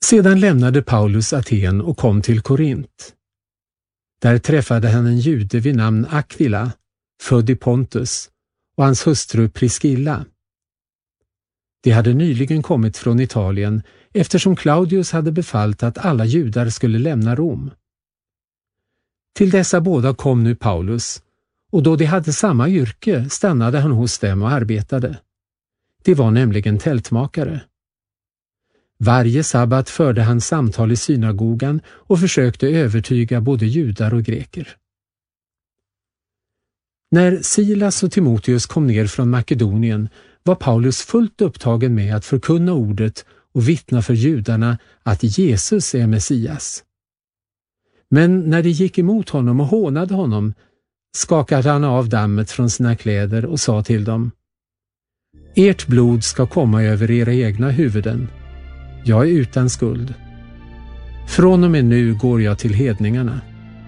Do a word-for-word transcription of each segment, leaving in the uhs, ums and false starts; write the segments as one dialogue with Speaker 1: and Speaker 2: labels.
Speaker 1: Sedan lämnade Paulus Aten och kom till Korint. Där träffade han en jude vid namn Aquila, född i Pontus, och hans hustru Priscilla. De hade nyligen kommit från Italien eftersom Claudius hade befallt att alla judar skulle lämna Rom. Till dessa båda kom nu Paulus, och då de hade samma yrke stannade han hos dem och arbetade. De var nämligen tältmakare. Varje sabbat förde han samtal i synagogan och försökte övertyga både judar och greker. När Silas och Timoteus kom ner från Makedonien var Paulus fullt upptagen med att förkunna ordet och vittna för judarna att Jesus är Messias. Men när de gick emot honom och hånade honom skakade han av dammet från sina kläder och sa till dem: Ert blod ska komma över era egna huvuden. Jag är utan skuld. Från och med nu går jag till hedningarna.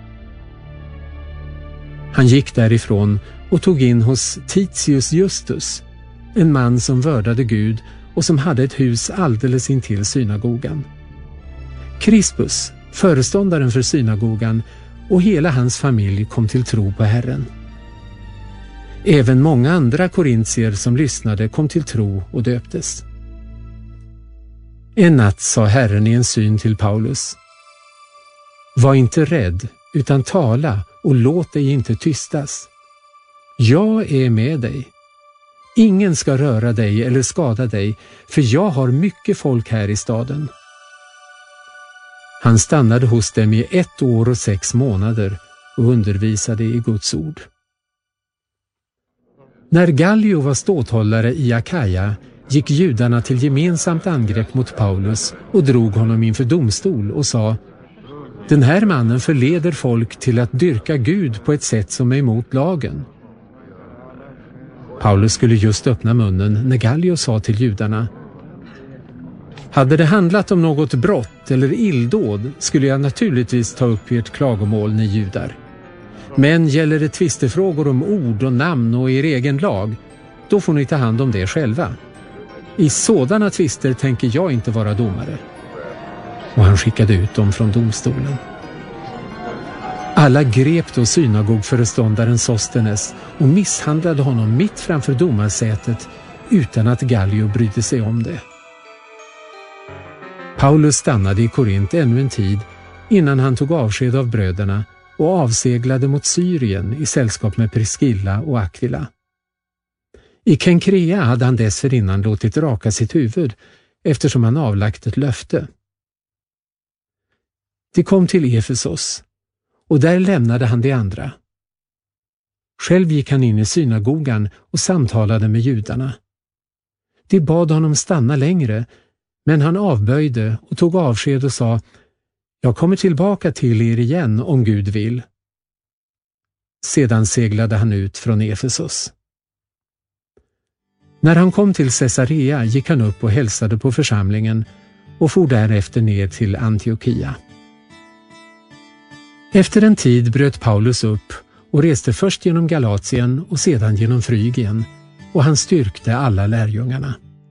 Speaker 1: Han gick därifrån och tog in hos Titius Justus, en man som vördade Gud och som hade ett hus alldeles intill synagogan. Crispus, föreståndaren för synagogan, och hela hans familj kom till tro på Herren. Även många andra korintier som lyssnade kom till tro och döptes. En natt sa Herren i en syn till Paulus: Var inte rädd, utan tala och låt dig inte tystas. Jag är med dig. Ingen ska röra dig eller skada dig, för jag har mycket folk här i staden. Han stannade hos dem i ett år och sex månader och undervisade i Guds ord. När Gallio var ståthållare i Akaja gick judarna till gemensamt angrepp mot Paulus och drog honom inför domstol och sa: Den här mannen förleder folk till att dyrka Gud på ett sätt som är emot lagen. Paulus skulle just öppna munnen när Gallio sa till judarna: Hade det handlat om något brott eller illdåd skulle jag naturligtvis ta upp ert klagomål, ni judar. Men gäller det tvistefrågor om ord och namn och er egen lag, då får ni ta hand om det själva. I sådana tvister tänker jag inte vara domare. Och han skickade ut dem från domstolen. Alla grep då synagogföreståndaren Sostenes och misshandlade honom mitt framför domarsätet utan att Gallio brydde sig om det. Paulus stannade i Korint ännu en tid innan han tog avsked av bröderna och avseglade mot Syrien i sällskap med Priscilla och Aquila. I Kenkrea hade han dessförinnan låtit raka sitt huvud eftersom han avlagt ett löfte. De kom till Efesos och där lämnade han de andra. Själv gick han in i synagogan och samtalade med judarna. De bad honom stanna längre, men han avböjde och tog avsked och sa: Jag kommer tillbaka till er igen om Gud vill. Sedan seglade han ut från Efesos. När han kom till Caesarea gick han upp och hälsade på församlingen och for därefter ner till Antiochia. Efter en tid bröt Paulus upp och reste först genom Galatien och sedan genom Frygien, och han styrkte alla lärjungarna.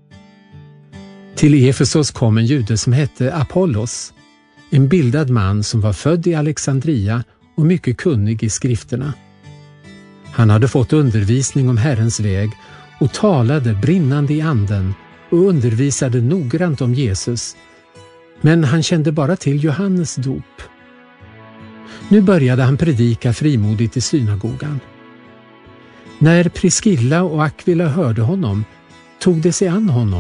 Speaker 1: Till Efesos kom en jude som hette Apollos, en bildad man som var född i Alexandria och mycket kunnig i skrifterna. Han hade fått undervisning om Herrens väg och talade brinnande i anden och undervisade noggrant om Jesus, men han kände bara till Johannes dop. Nu började han predika frimodigt i synagogan. När Priscilla och Aquila hörde honom tog de sig an honom